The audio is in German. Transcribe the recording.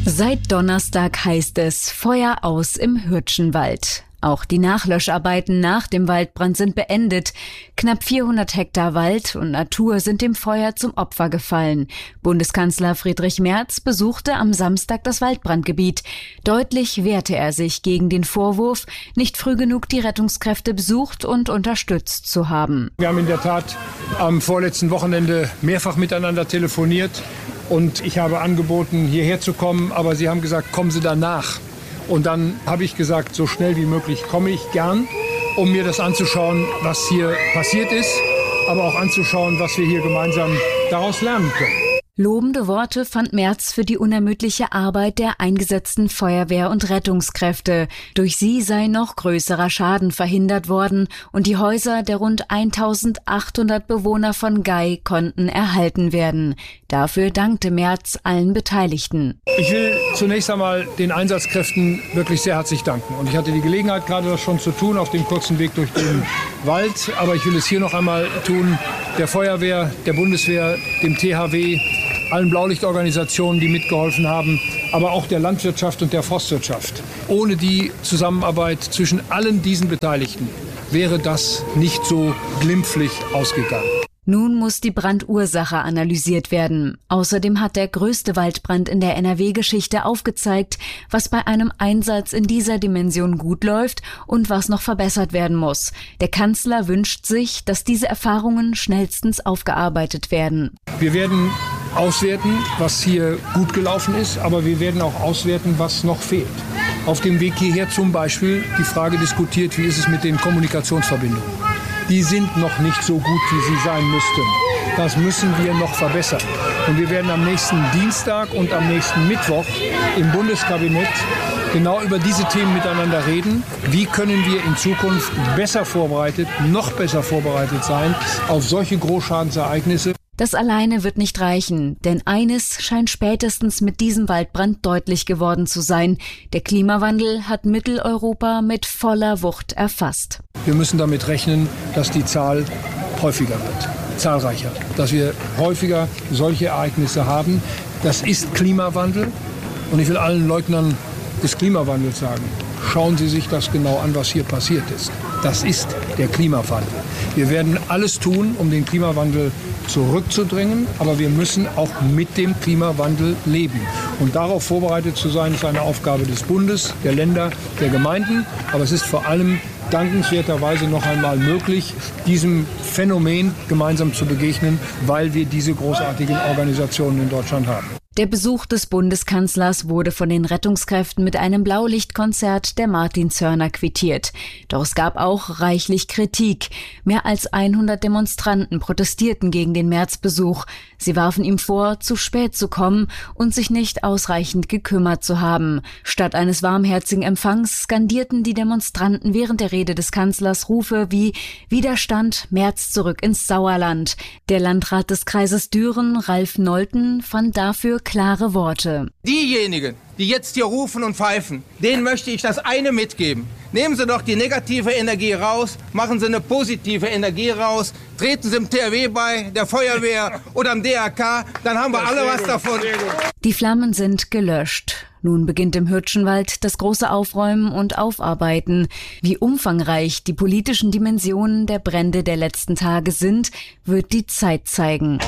Seit Donnerstag heißt es Feuer aus im Hürtschenwald. Auch die Nachlöscharbeiten nach dem Waldbrand sind beendet. Knapp 400 Hektar Wald und Natur sind dem Feuer zum Opfer gefallen. Bundeskanzler Friedrich Merz besuchte am Samstag das Waldbrandgebiet. Deutlich wehrte er sich gegen den Vorwurf, nicht früh genug die Rettungskräfte besucht und unterstützt zu haben. Wir haben in der Tat am vorletzten Wochenende mehrfach miteinander telefoniert und ich habe angeboten, hierher zu kommen, aber Sie haben gesagt, kommen Sie danach. Und dann habe ich gesagt, so schnell wie möglich komme ich gern, um mir das anzuschauen, was hier passiert ist, aber auch anzuschauen, was wir hier gemeinsam daraus lernen können. Lobende Worte fand Merz für die unermüdliche Arbeit der eingesetzten Feuerwehr- und Rettungskräfte. Durch sie sei noch größerer Schaden verhindert worden und die Häuser der rund 1800 Bewohner von Gay konnten erhalten werden. Dafür dankte Merz allen Beteiligten. Ich will zunächst einmal den Einsatzkräften wirklich sehr herzlich danken. Und ich hatte die Gelegenheit, gerade das schon zu tun, auf dem kurzen Weg durch den Wald. Aber ich will es hier noch einmal tun, der Feuerwehr, der Bundeswehr, dem THW, allen Blaulichtorganisationen, die mitgeholfen haben, aber auch der Landwirtschaft und der Forstwirtschaft. Ohne die Zusammenarbeit zwischen allen diesen Beteiligten wäre das nicht so glimpflich ausgegangen. Nun muss die Brandursache analysiert werden. Außerdem hat der größte Waldbrand in der NRW-Geschichte aufgezeigt, was bei einem Einsatz in dieser Dimension gut läuft und was noch verbessert werden muss. Der Kanzler wünscht sich, dass diese Erfahrungen schnellstens aufgearbeitet werden. Wir werden auswerten, was hier gut gelaufen ist, aber wir werden auch auswerten, was noch fehlt. Auf dem Weg hierher zum Beispiel die Frage diskutiert, wie ist es mit den Kommunikationsverbindungen. Die sind noch nicht so gut, wie sie sein müssten. Das müssen wir noch verbessern. Und wir werden am nächsten Dienstag und am nächsten Mittwoch im Bundeskabinett genau über diese Themen miteinander reden. Wie können wir in Zukunft besser vorbereitet, noch besser vorbereitet sein auf solche Großschadensereignisse? Das alleine wird nicht reichen, denn eines scheint spätestens mit diesem Waldbrand deutlich geworden zu sein. Der Klimawandel hat Mitteleuropa mit voller Wucht erfasst. Wir müssen damit rechnen, dass die Zahl häufiger wird, zahlreicher, dass wir häufiger solche Ereignisse haben. Das ist Klimawandel und ich will allen Leugnern des Klimawandels sagen, schauen Sie sich das genau an, was hier passiert ist. Das ist der Klimawandel. Wir werden alles tun, um den Klimawandel zurückzudrängen, aber wir müssen auch mit dem Klimawandel leben. Und darauf vorbereitet zu sein, ist eine Aufgabe des Bundes, der Länder, der Gemeinden. Aber es ist vor allem dankenswerterweise noch einmal möglich, diesem Phänomen gemeinsam zu begegnen, weil wir diese großartigen Organisationen in Deutschland haben. Der Besuch des Bundeskanzlers wurde von den Rettungskräften mit einem Blaulichtkonzert der Martinshörner quittiert. Doch es gab auch reichlich Kritik. Mehr als 100 Demonstranten protestierten gegen den Märzbesuch. Sie warfen ihm vor, zu spät zu kommen und sich nicht ausreichend gekümmert zu haben. Statt eines warmherzigen Empfangs skandierten die Demonstranten während der Rede des Kanzlers Rufe wie Widerstand, Merz zurück ins Sauerland. Der Landrat des Kreises Düren, Ralf Nolten, fand dafür klare Worte. Diejenigen, die jetzt hier rufen und pfeifen, denen möchte ich das eine mitgeben. Nehmen Sie doch die negative Energie raus, machen Sie eine positive Energie raus, treten Sie im THW bei, der Feuerwehr oder am DRK, dann haben wir alle was davon. Die Flammen sind gelöscht. Nun beginnt im Hürtschenwald das große Aufräumen und Aufarbeiten. Wie umfangreich die politischen Dimensionen der Brände der letzten Tage sind, wird die Zeit zeigen.